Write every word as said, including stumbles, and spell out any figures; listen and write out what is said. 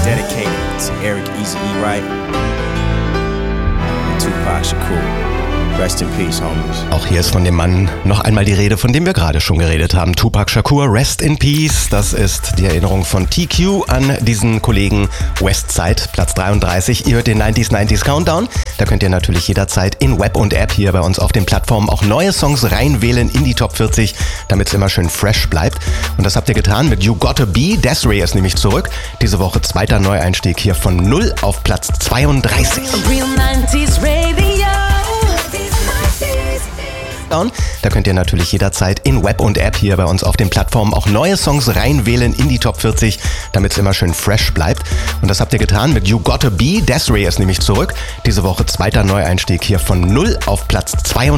Dedicated to Eric Eazy-E Wright and Tupac Shakur. Rest in peace, homies. Auch hier ist von dem Mann noch einmal die Rede, von dem wir gerade schon geredet haben. Tupac Shakur, Rest in Peace. Das ist die Erinnerung von T Q an diesen Kollegen. Westside, Platz dreiunddreißig. Ihr hört den neunziger neunzig Countdown. Da könnt ihr natürlich jederzeit in Web und App hier bei uns auf den Plattformen auch neue Songs reinwählen in die Top vierzig, damit es immer schön fresh bleibt. Und das habt ihr getan mit You Gotta Be. Desiree ist nämlich zurück. Diese Woche zweiter Neueinstieg hier von null auf Platz zweiunddreißig. Real nineties Radio. Da könnt ihr natürlich jederzeit in Web und App hier bei uns auf den Plattformen auch neue Songs reinwählen in die Top vierzig, damit es immer schön fresh bleibt. Und das habt ihr getan mit You Gotta Be. Desiree ist nämlich zurück. Diese Woche zweiter Neueinstieg hier von null auf Platz zweiunddreißig.